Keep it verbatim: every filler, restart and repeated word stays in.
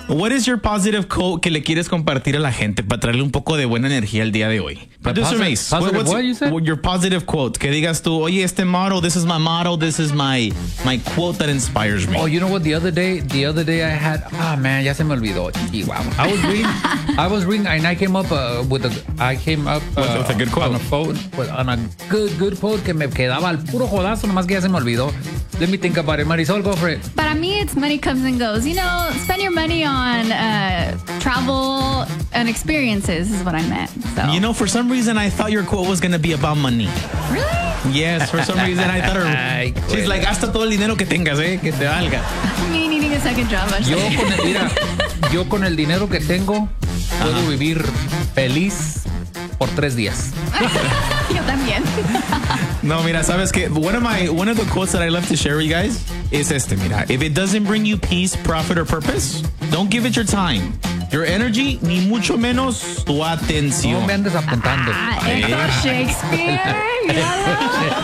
What is your positive quote que le quieres compartir a la gente para traerle un poco de buena energía el día de hoy? Producer posi- Mace, positive what's what you said? your positive quote? Que digas tú, oye, este motto, this is my motto, this is my my quote that inspires me. Oh, you know what? The other day, the other day I had. Ah, oh, man, ya se me olvidó. Wow. I was reading. I was reading, and I came up uh, with a. I came up uh, with, with a good quote. On a phone, with, on a good, good quote que me quedaba al puro jodazo, nomás que ya se me olvidó. Let me think about it. Marisol, go for it. Para mí, it's money comes and goes. You know, spend your money on uh, travel and experiences is what I meant. So. You know, for some reason, I thought your quote was going to be about money. Really? Yes, for some reason, I thought her, Ay, she's like, gasta todo el dinero que tengas, eh, que te valga. Me needing a second job. I Yo should- con el, mira, yo con el dinero que tengo puedo vivir feliz por tres días. Yo también. No, mira, sabes que one of my one of the quotes that I love to share with you guys is este, mira, if it doesn't bring you peace, profit, or purpose, don't give it your time, your energy, ni mucho menos tu atención. No me andes apuntando. Ah, eso Shakespeare. Míralo.